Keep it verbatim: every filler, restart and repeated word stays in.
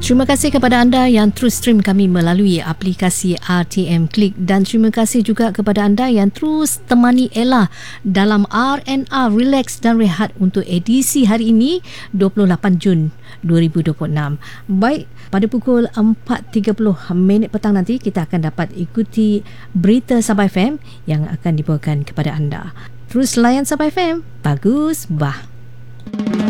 Terima kasih kepada anda yang terus stream kami melalui aplikasi R T M Click, dan terima kasih juga kepada anda yang terus temani Ella dalam R and R Relax dan Rehat untuk edisi hari ini dua puluh lapan Jun dua ribu dua puluh enam. Baik, pada pukul empat tiga puluh minit petang nanti kita akan dapat ikuti berita Sabah F M yang akan dibawakan kepada anda. Terus layan Sabah F M. Bagus, bah.